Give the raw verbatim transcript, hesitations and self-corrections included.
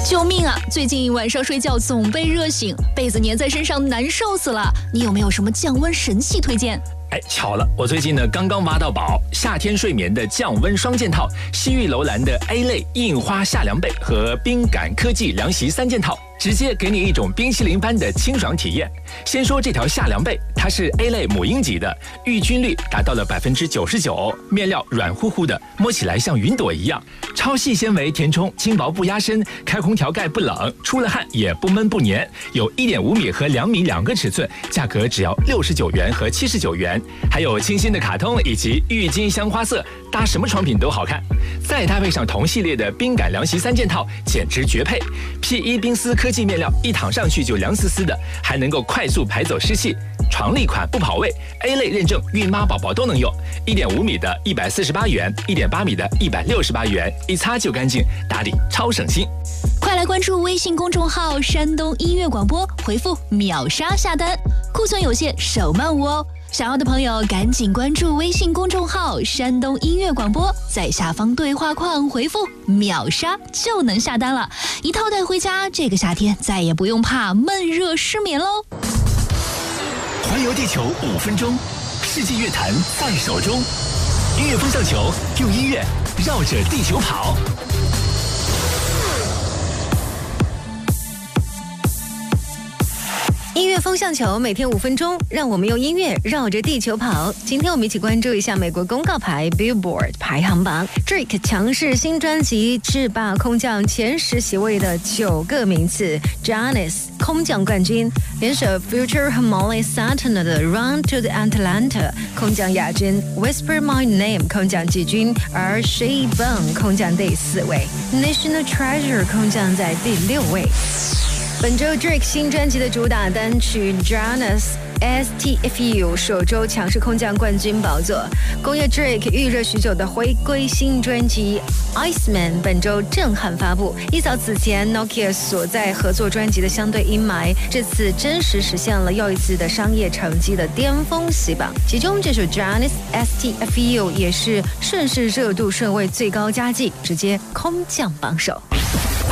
救命啊！最近晚上睡觉总被热醒，被子粘在身上难受死了。你有没有什么降温神器推荐？ 哎，巧了，我最近呢刚刚挖到宝，夏天睡眠的降温双件套，西域楼兰的 A 类印花夏凉被和冰感科技凉席三件套，直接给你一种冰淇淋般的清爽体验。先说这条夏凉被，它是 A 类母婴级的，抑菌率达到了百分之九十九，面料软乎乎的，摸起来像云朵一样，超细纤维填充，轻薄不压身，开空调盖不冷，出了汗也不闷不黏，有一点五米和两米两个尺寸，价格只要六十九元和七十九元。还有清新的卡通以及郁金香花色，搭什么床品都好看。再搭配上同系列的冰感凉席三件套，简直绝配。P 一 冰丝科技面料，一躺上去就凉丝丝的，还能够快速排走湿气。床立款不跑味 ，A 类认证，孕妈宝宝都能用。一点五米的一百四十八元，一点八米的一百六十八元，一擦就干净，打理超省心。 快来关注微信公众号山东音乐广播，回复秒杀下单，库存有限，手慢无哦。想要的朋友赶紧关注微信公众号山东音乐广播，在下方对话框回复秒杀就能下单了，一套带回家，这个夏天再也不用怕闷热失眠喽。 环游地球五分钟，世纪乐坛在手中，音乐风向球，用音乐绕着地球跑。 音乐风向球每天五分钟，让我们用音乐绕着地球跑。今天我们一起关注一下美国公告牌 Billboard 排行榜 ，Drake 强势新专辑制霸空降前十席位的九个名次 ，Giannis 空降冠军，联手 Future 和 Molly Santana 的 Run to the Atlanta 空降亚军 ，Whisper My Name 空降季军，而 She Bone 空降第四位 ，National Treasure 空降在第六位。本周 Drake 新专辑的主打单曲 Giannis S T F U 首周强势空降冠军宝座，工业 Drake 预热许久的回归新专辑 Iceman 本周震撼发布，一扫此前 Nokia 所在合作专辑的相对阴霾，这次真实实现了又一次的商业成绩的巅峰洗榜，其中这首 Giannis S T F U 也是顺势热度顺位最高佳绩，直接空降榜首。